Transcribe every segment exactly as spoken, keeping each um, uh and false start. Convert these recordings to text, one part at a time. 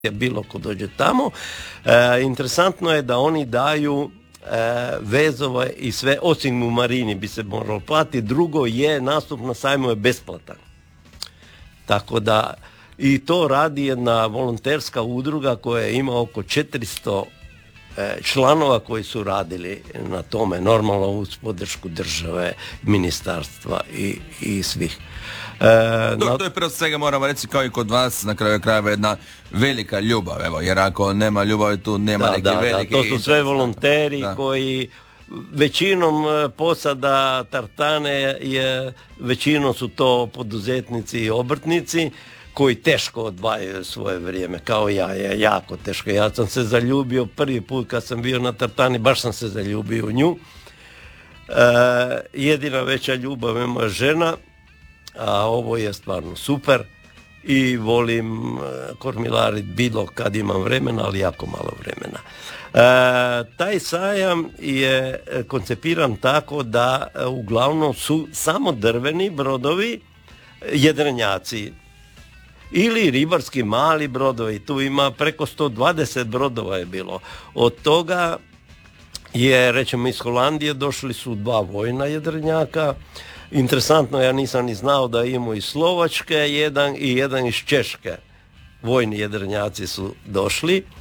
bilo ko dođe tamo. E, interesantno je da oni daju e, vezove i sve, osim u marini bi se moralo platiti. Drugo je, nastup na sajmu je besplatan. Tako da, i to radi jedna volonterska udruga koja ima oko četiristo e, članova koji su radili na tome, normalno uz podršku države, ministarstva i, i svih. E, to, to je prvo svega, moramo reći, kao i kod vas, na kraju krajeva jedna velika ljubav, evo, jer ako nema ljubavi tu nema da, neki da, veliki... Da, to su sve volonteri da. koji većinom posada Tartane je, većinom su to poduzetnici i obrtnici koji teško odvajaju svoje vrijeme, kao ja, je jako teško. Ja sam se zaljubio prvi put kad sam bio na Tartani, baš sam se zaljubio u nju. E, jedina veća ljubav je moja žena, a ovo je stvarno super i volim kormilarit bilo kad imam vremena, ali jako malo vremena. E, taj sajam je koncipiran tako da uglavnom su samo drveni brodovi, jedrenjaci ili ribarski mali brodovi. Tu ima preko sto dvadeset brodova je bilo. Od toga je, rećemo, iz Holandije došli su dva vojna jedrenjaka. Interesantno, ja nisam ni znao da imaju iz Slovačke jedan i jedan iz Češke. Vojni jedrenjaci su došli. E,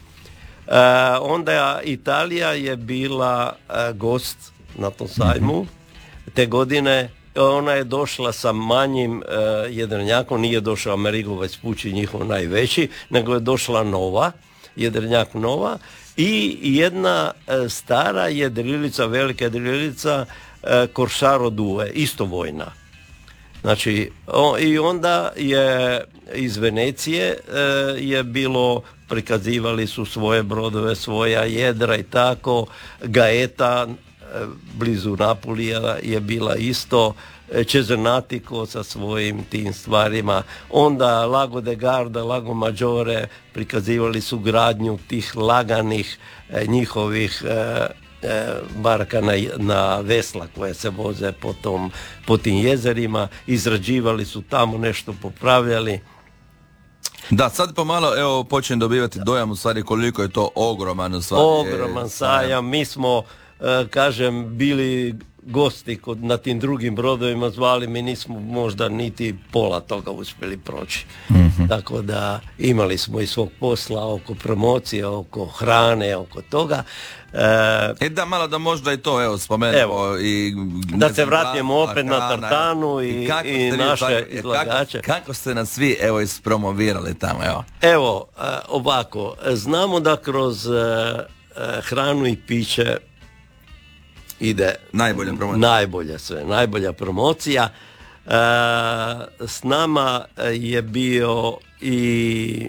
onda Italija je bila e, gost na tom sajmu. Te godine ona je došla sa manjim e, jedrenjakom, nije došao Amerigo Vespucci, njihov najveći, nego je došla nova, jedrenjak nova i jedna e, stara jedrilica, velika jedrilica, Corsaro due, isto vojna. Znači, o, i onda je iz Venecije e, je bilo, prikazivali su svoje brodove, svoja jedra i tako. Gaeta, e, blizu Napulija, je bila isto, Cesenatico sa svojim tim stvarima. Onda Lago de Garda, Lago Maggiore, prikazivali su gradnju tih laganih e, njihovih e, baraka na, na vesla koje se voze po, tom, po tim jezerima, izrađivali su tamo, nešto popravljali. Da, sad pomalo, evo, počnem dobivati dojam u stvari koliko je to ogroman u stvari. Ogroman sajam, mi smo, kažem, bili gosti kod, na tim drugim brodovima, zvali, mi nismo možda niti pola toga uspjeli proći. Mm-hmm. Tako da imali smo i svog posla oko promocije, oko hrane, oko toga. E da, malo da možda i to, evo, spomenemo i... Da se vratimo opet na Tartanu i, i, i naše tako, izlagače. Kako, kako ste nas svi, evo, ispromovirali tamo, evo? Evo, ovako, znamo da kroz hranu i piće ide najbolja promocija. Najbolja sve, najbolja promocija. E, s nama je bio i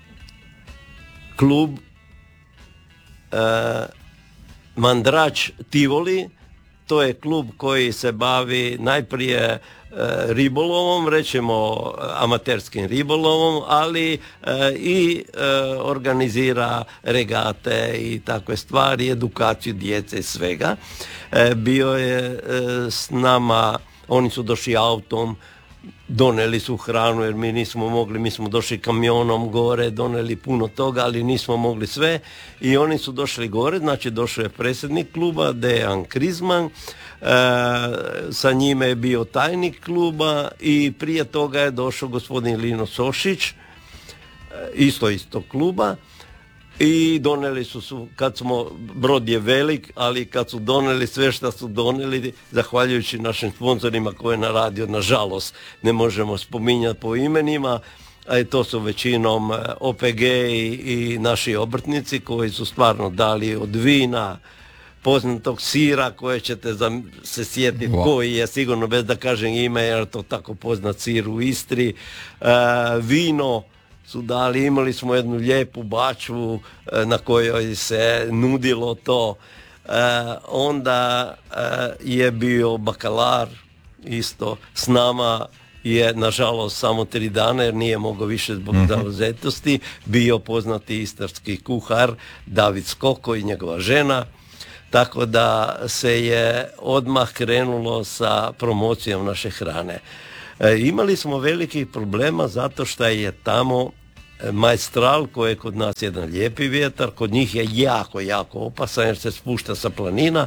klub e, Mandrač Tivoli. To je klub koji se bavi najprije e, ribolovom, rećemo amaterskim ribolovom, ali e, i e, organizira regate i takve stvari, edukaciju djece i svega. E, bio je e, s nama, oni su došli autom, doneli su hranu jer mi nismo mogli, mi smo došli kamionom gore, doneli puno toga, ali nismo mogli sve i oni su došli gore, znači došao je predsjednik kluba Dejan Krizman, e, sa njime je bio tajnik kluba i prije toga je došao gospodin Lino Sošić, e, isto isto kluba. I doneli su, su, kad smo, brod je velik, ali kad su doneli sve što su doneli, zahvaljujući našim sponzorima koje na radio, nažalost, ne možemo spominjati po imenima, a to su većinom O P G i, i naši obrtnici koji su stvarno dali od vina, poznatog sira koje ćete za, se sjetiti wow. Koji je sigurno, bez da kažem ime, jer to tako poznat sir u Istri, e, vino su dali, imali smo jednu lijepu bačvu e, na kojoj se nudilo to. E, onda e, je bio bakalar isto s nama, je nažalost samo tri dana jer nije mogao više zbog mm-hmm. zauzetosti, bio poznati istarski kuhar David Skoko i njegova žena. Tako da se je odmah krenulo sa promocijom naše hrane. E, imali smo velikih problema zato što je tamo Majstral koji je kod nas jedan lijepi vjetar, kod njih je jako, jako opasan jer se spušta sa planina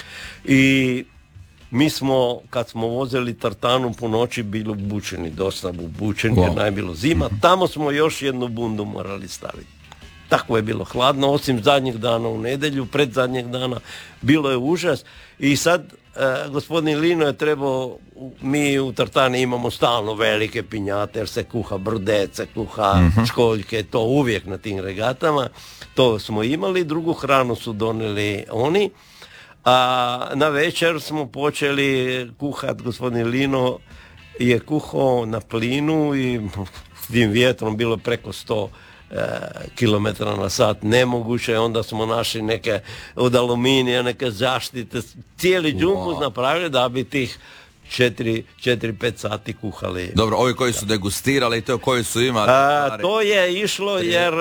i mi smo, kad smo vozili tartanu po noći, bili obučeni, dosta obučeni wow. jer naj bilo zima, tamo smo još jednu bundu morali staviti. Tako je bilo hladno, osim zadnjih dana u nedjelju, pred zadnjeg dana, bilo je užas i sad e, gospodin Lino je trebao, mi u tartani imamo stalno velike pinjate jer se kuha brdece, kuha mm-hmm. školjke, to uvijek na tim regatama, to smo imali, drugu hranu su donijeli oni, a na večer smo počeli kuhati, gospodin Lino je kuhao na plinu i s tim vjetrom bilo preko sto kilometara na sat, nemoguće, onda smo našli neke od aluminija, neke zaštite, cijeli džumbus wow. napravili da bi tih četiri pet sati kuhali. Dobro, ovi koji su degustirali i to koji su imali? A, to je išlo jer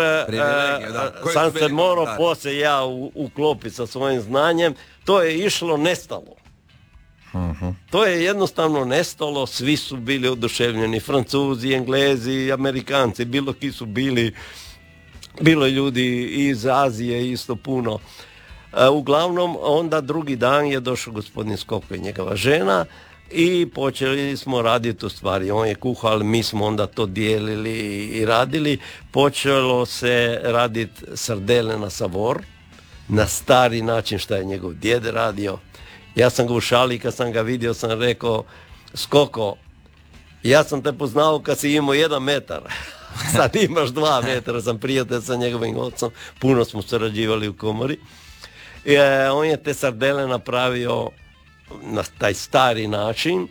a, sam se morao poslije ja uklopiti sa svojim znanjem, to je išlo nestalo. Uh-huh. To je jednostavno nestalo, svi su bili oduševljeni, Francuzi, Englezi, Amerikanci, bilo ki su bili, bilo je ljudi iz Azije isto puno. E, uglavnom, onda drugi dan je došao gospodin Skoko i njegova žena i počeli smo raditi u stvari. On je kuhao, ali mi smo onda to dijelili i radili. Počelo se raditi sardele na savor, na stari način što je njegov djed radio. Ja sam ga u šali, kad sam ga vidio, sam rekao, Skoko, ja sam te poznao kad si imao jedan metar, sad imaš dva metra, sam prijatelj sa njegovim ocom, puno smo surađivali u komori. I, e, on je te sardele napravio na taj stari način,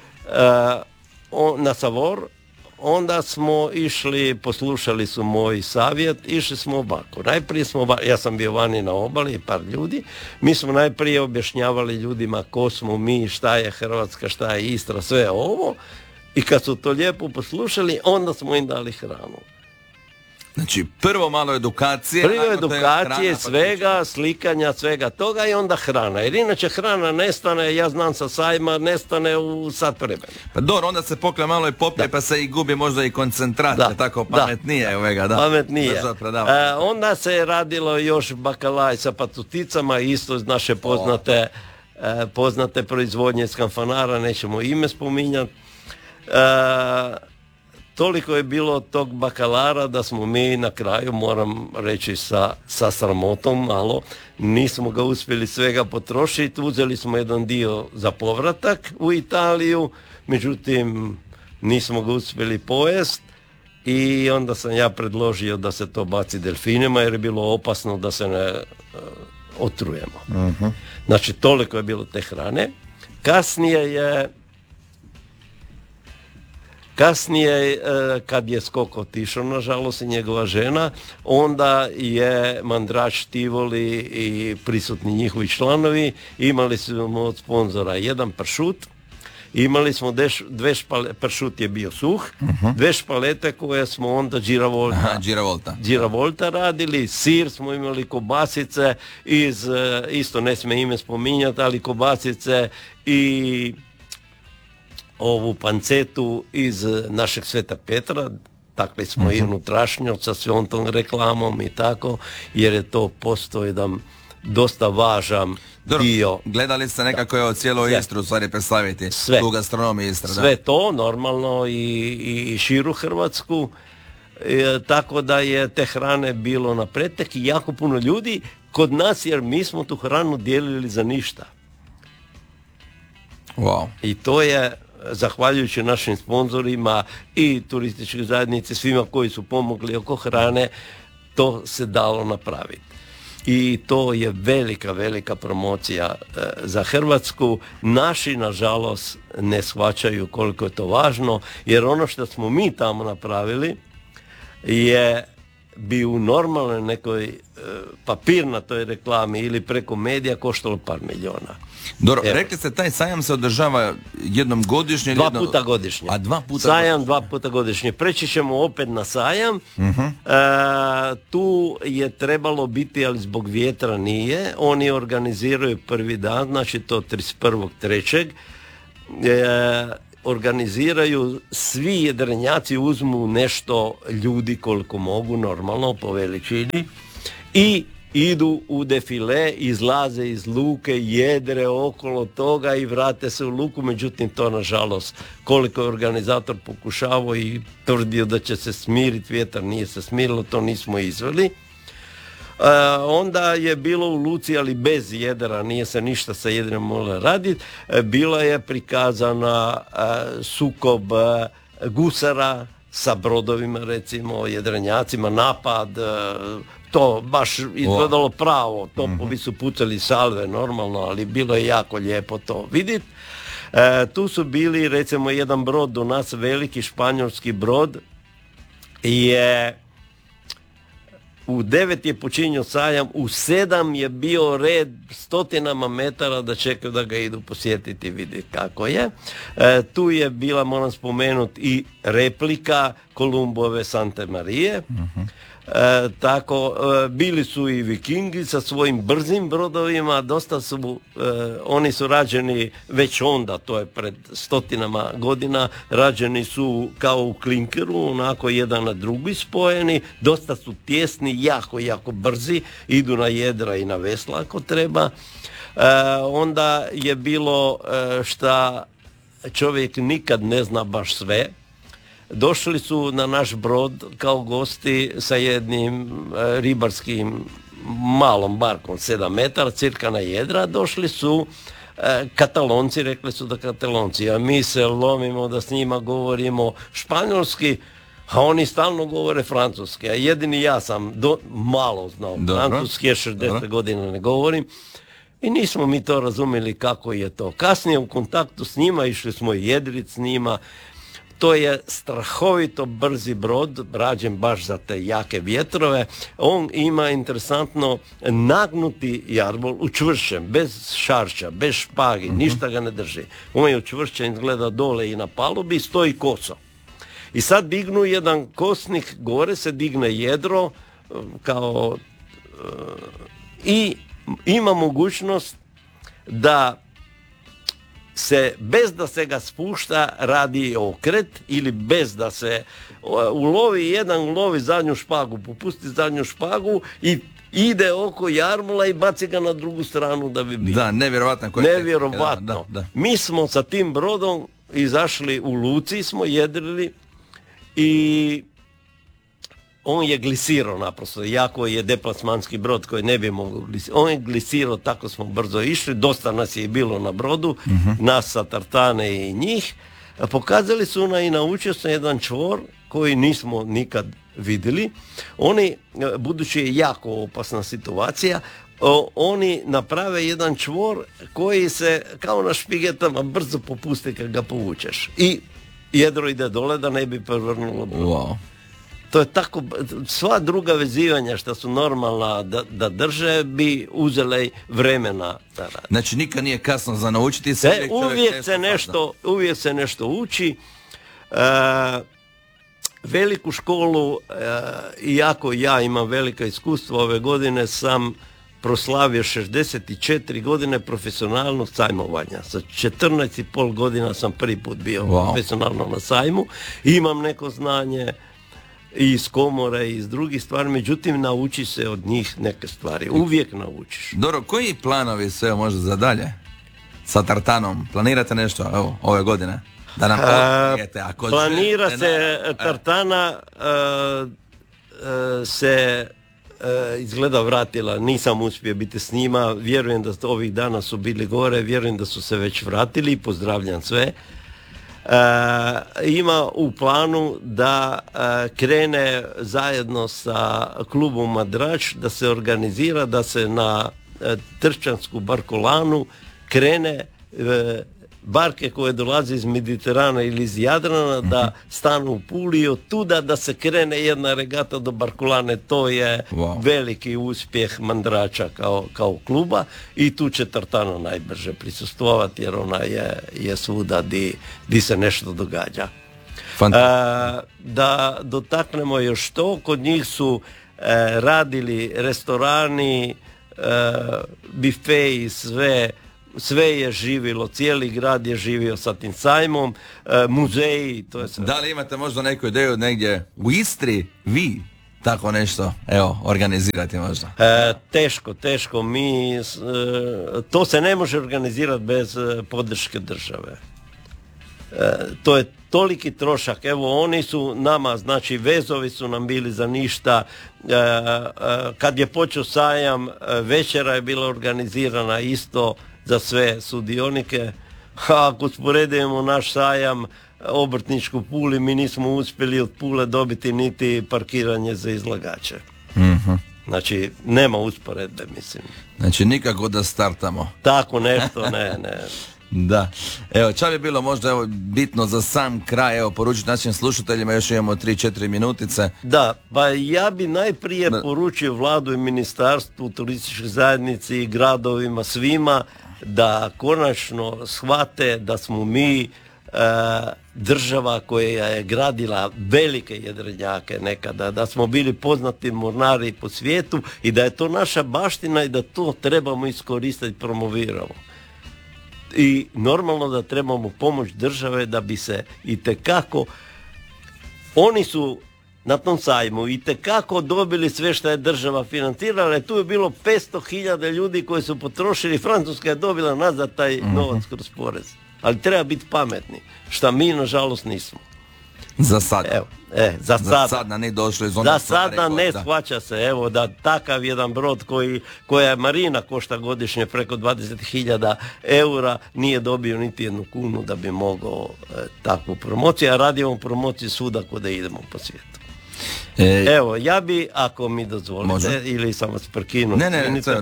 e, on, na savor. Onda smo išli, poslušali su moj savjet, išli smo ovako. Najprije smo, ja sam bio vani na obali, par ljudi, mi smo najprije objašnjavali ljudima ko smo mi, šta je Hrvatska, šta je Istra, sve ovo. I kad su to lijepo poslušali, onda smo im dali hranu. Znači, prvo malo edukacije. Prvo edukacije, hrana, svega, pa slikanja, svega toga i onda hrana. Jer inače hrana nestane, ja znam sa sajma, nestane u sat vremena. Pa dobro, onda se pokle malo i popije, pa se i gubi možda i koncentrat, da, tako pametnije. Da, ovega, da. Pametnije. E, onda se je radilo još bakalaj sa patuticama, isto iz naše poznate, e, poznate proizvodnje iz Kanfanara, nećemo ime spominjati. E, Toliko je bilo tog bakalara da smo mi na kraju, moram reći sa, sa sramotom malo, nismo ga uspjeli svega potrošiti, uzeli smo jedan dio za povratak u Italiju, međutim nismo ga uspjeli pojest i onda sam ja predložio da se to baci delfinima jer je bilo opasno da se ne uh, otrujemo. Uh-huh. Znači toliko je bilo te hrane. Kasnije je Kasnije, kad je Skoko otišao, nažalost, i njegova žena, onda je Mandrač Tivoli i prisutni njihovi članovi imali smo od sponzora jedan pršut, imali smo deš, dve špalete, pršut je bio suh, uh-huh. dve špalete koje smo onda Giravolta, Giravolta. Giravolta radili, sir smo imali, kobasice iz, isto ne sme ime spominjati, ali kobasice i ovu pancetu iz našeg Sveta Petra, takli smo uh-huh. i unutrašnjo sa svom tom reklamom i tako, jer je to postoji jedan dosta važan Dobro, dio. Gledali ste nekako je o cijelu Istru u stvari predstaviti, sve, tu gastronomiju Istra. Sve da. To, normalno i, i širu Hrvatsku, e, tako da je te hrane bilo na pretek i jako puno ljudi kod nas, jer mi smo tu hranu dijelili za ništa. Wow. I to je zahvaljujući našim sponzorima i turističkoj zajednici, svima koji su pomogli oko hrane, to se dalo napraviti. I to je velika, velika promocija e, za Hrvatsku. Naši, nažalost, ne shvaćaju koliko je to važno, jer ono što smo mi tamo napravili je bi u normalnoj nekoj e, papirnatoj reklami ili preko medija koštalo par milijuna. Dobro, rekli ste, taj sajam se održava jednom godišnje? Dva jedno... puta godišnje. A dva puta sajam godišnje. dva puta godišnje. Preći ćemo opet na sajam. Uh-huh. E, tu je trebalo biti, ali zbog vjetra nije. Oni organiziraju prvi dan, znači to trideset prvog trećeg E, organiziraju, svi jedrenjaci uzmu nešto ljudi koliko mogu, normalno po veličini, i idu u defile, izlaze iz luke, jedre okolo toga i vrate se u luku, međutim to nažalost koliko je organizator pokušavao i tvrdio da će se smiriti vjetar, nije se smirilo, to nismo izveli. Uh, onda je bilo u luci, ali bez jedera, nije se ništa sa jedrom moglo raditi, uh, bila je prikazana uh, sukob uh, gusara sa brodovima, recimo jedrenjacima, napad, uh, to baš izgledalo pravo, topovi su pucali salve normalno, ali bilo je jako lijepo to vidjeti. E, tu su bili recimo jedan brod do nas, veliki španjolski brod, je u devet je počinio sajam, u sedam je bio red stotinama metara da čekaju da ga idu posjetiti i vidjeti kako je. E, tu je bila, moram spomenuti, i replika Kolumbove Sante Marije. Uh-huh. E, tako, e, bili su i Vikingi sa svojim brzim brodovima, dosta su, e, oni su rađeni već onda, to je pred stotinama godina, rađeni su kao u klinkeru, onako jedan na drugi spojeni, dosta su tjesni, jako, jako brzi, idu na jedra i na vesla ako treba. E, onda je bilo e, šta čovjek nikad ne zna baš sve. Došli su na naš brod kao gosti sa jednim e, ribarskim malom barkom, sedam metara, cirka na jedra, došli su e, Katalonci, rekli su da Katalonci, a mi se lomimo da s njima govorimo španjolski, a oni stalno govore francuski, a jedini ja sam do, malo znao francuski, je šezdeset godina ne govorim, i nismo mi to razumjeli kako je to. Kasnije u kontaktu s njima, išli smo jedrit s njima. To je strahovito brzi brod, rađen baš za te jake vjetrove. On ima interesantno nagnuti jarbol, učvršćen, bez šarča, bez špagi, mm-hmm. ništa ga ne drži. On je učvršćen, gleda dole i na palubi, stoji koso. I sad dignu jedan kosnik, gore se digne jedro, kao i ima mogućnost da se, bez da se ga spušta, radi okret, ili bez da se ulovi jedan, ulovi zadnju špagu, popusti zadnju špagu i ide oko jarmula i baci ga na drugu stranu da bi bio. Da, nevjerovatno. Nevjerovatno. Da, da, da. Mi smo sa tim brodom izašli u luci, smo jedrili i on je glisirao naprosto, jako je deplasmanski brod koji ne bi mogao glisirati. On je glisirao, tako smo brzo išli, dosta nas je bilo na brodu, uh-huh. nas sa Tartane i njih. Pokazali su nam i naučio sam jedan čvor koji nismo nikad vidjeli. Oni, budući je jako opasna situacija, oni naprave jedan čvor koji se kao na špigetama brzo popusti kad ga povučeš. I jedro ide dole da ne bi prevrnulo brod. Wow. To je tako, sva druga vezivanja što su normalna da, da drže bi uzele vremena da radi. Znači nikad nije kasno za naučiti se. E, uvijek, se nešto, uvijek se nešto uči. E, veliku školu, e, iako ja imam velika iskustva, ove godine sam proslavio šezdeset četiri godine profesionalnog sajmovanja. Sa četrnaest i pol godina sam prvi put bio wow. profesionalno na sajmu. Imam neko znanje i iz komora i iz drugih stvari, međutim nauči se od njih neke stvari. Uvijek naučiš. Dobro, koji planovi sve možda za dalje? Sa Tartanom? Planirate nešto evo, ove godine? Da nam otkrijete, ako planira se, se na... Tartana uh, uh, se uh, izgleda vratila, nisam uspio biti s njima, vjerujem da ovih dana su bili gore, vjerujem da su se već vratili, pozdravljam sve. Uh, ima u planu da uh, krene zajedno sa klubom Madrač, da se organizira, da se na uh, Tršćansku barkolanu krene uh, barke koje dolaze iz Mediterana ili iz Jadrana, mm-hmm. da stanu u Puli i od tuda da se krene jedna regata do Barkolane. To je wow. veliki uspjeh Mandrača kao, kao kluba i tu će Tartana najbrže prisustvovati jer ona je, je svuda di, di se nešto događa. A, da dotaknemo još to, kod njih su e, radili restorani, e, bife i sve sve je živilo, cijeli grad je živio sa tim sajmom, e, muzeji, to je sve. Da li imate možda neku ideju negdje u Istri, vi tako nešto, evo, organizirati možda? E, teško, teško, mi, e, to se ne može organizirati bez e, podrške države. E, to je toliki trošak, evo oni su nama, znači vezovi su nam bili za ništa, e, e, kad je počeo sajam, večera je bila organizirana isto za sve sudionike, a ako usporedimo naš sajam obrtničku Puli, mi nismo uspjeli od Pule dobiti niti parkiranje za izlagače. Mm-hmm. Znači, nema usporedbe, mislim. Znači, nikako da startamo. Tako nešto, ne, ne. Da. Evo, ča bi bilo možda evo, bitno za sam kraj, evo, poručiti našim slušateljima, još imamo tri četiri minutice. Da, pa ja bi najprije da. poručio vladu i ministarstvu, turističkoj zajednici i gradovima, svima, da konačno shvate da smo mi e, država koja je gradila velike jedrenjake nekada, da smo bili poznati mornari po svijetu i da je to naša baština i da to trebamo iskoristiti i promoviramo. I normalno da trebamo pomoć države da bi se itekako, oni su na tom sajmu itekako dobili sve što je država financirala, tu je bilo petsto hiljada ljudi koji su potrošili, Francuska je dobila nazad taj mm-hmm. novac kroz porez. Ali treba biti pametni, što mi nažalost nismo. Za sada. Evo, e, za, za sada. sada ne došlo iz onda za sada ne da. Shvaća se, evo da takav jedan brod koji, koja je marina košta godišnje preko dvadeset hiljada eura, nije dobio niti jednu kunu da bi mogao e, takvu promociju, a radimo promociju svuda kuda idemo po svijetu. E, evo, ja bi, ako mi dozvolite, može? Ili sam vas prekinuo. Ne, ne, ne,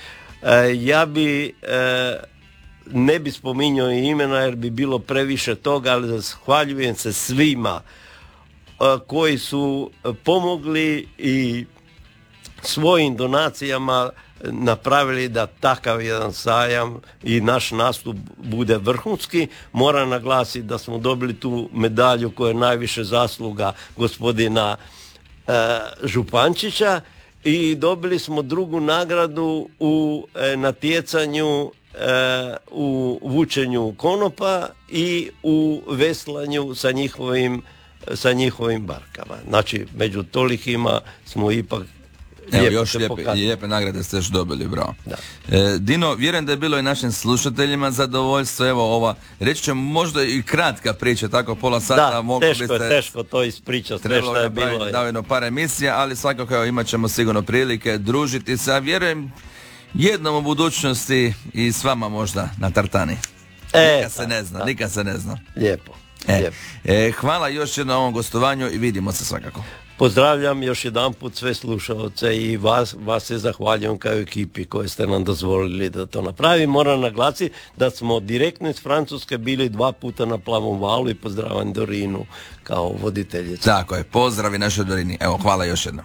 e, ja bi e, ne bi spominjao imena jer bi bilo previše toga, ali zahvaljujem se svima koji su pomogli i svojim donacijama napravili da takav jedan sajam i naš nastup bude vrhunski. Moram naglasiti da smo dobili tu medalju koja je najviše zasluga gospodina e, Župančića i dobili smo drugu nagradu u e, natjecanju e, u vučenju konopa i u veslanju sa njihovim sa njihovim barkama. Znači, među tolikima smo ipak Evo, još lijepe, lijepe nagrade ste još dobili, bravo. E, Dino, vjerujem da je bilo i našim slušateljima zadovoljstvo, evo ova, reći ćemo možda i kratka priča, tako pola sata. Da, teško je, teško to ispričati, sve što je bilo. Davino par emisija, ali svakako evo, imat ćemo sigurno prilike družiti se, a vjerujem jednom u budućnosti i s vama možda na tartani. E, nikad se ne zna, da. nikad se ne zna. Lijepo. E, e, hvala još jednom ovom gostovanju i vidimo se svakako. Pozdravljam još jedan put sve slušalce i vas, vas se zahvaljujem kao ekipi koje ste nam dozvolili da to napravi. Moram naglasiti da smo direktno iz Francuske bili dva puta na Plavom valu i pozdravam Dorinu kao voditeljicu. Tako je, pozdravi našoj Dorini. Evo, hvala još jednom.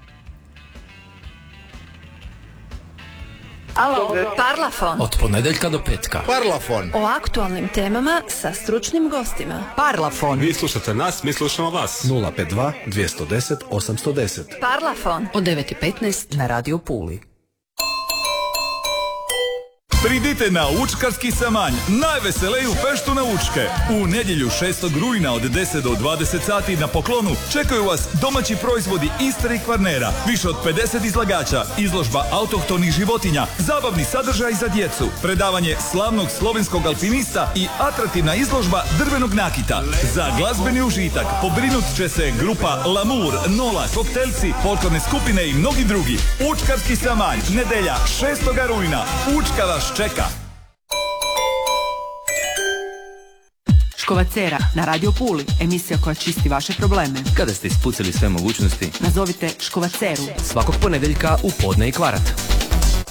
Alo, Parlafon. Od ponedeljka do petka. Parlafon. O aktualnim temama sa stručnim gostima. Parlafon. Vi slušate nas, mi slušamo vas. nula pet dva dvjesto deset osamsto deset. Parlafon. Od devet i petnaest na Radio Puli. Pridite na Učkarski samanj, najveselej u Peštu na Učke. U nedjelju šestog rujna od deset do dvadeset sati na poklonu čekaju vas domaći proizvodi Istre i Kvarnera, više od pedeset izlagača, izložba autohtonih životinja, zabavni sadržaj za djecu, predavanje slavnog slovenskog alpinista i atraktivna izložba drvenog nakita. Za glazbeni užitak pobrinut će se grupa Lamour, Nola, Koktelci, folklorne skupine i mnogi drugi. Učkarski samanj, nedelja šestog rujna. Učka vas čeka. Škovacera na Radio Puli, emisija koja čisti vaše probleme. Kada ste ispucali sve mogućnosti, nazovite Škovaceru. Svakog ponedeljka u podne i kvarat.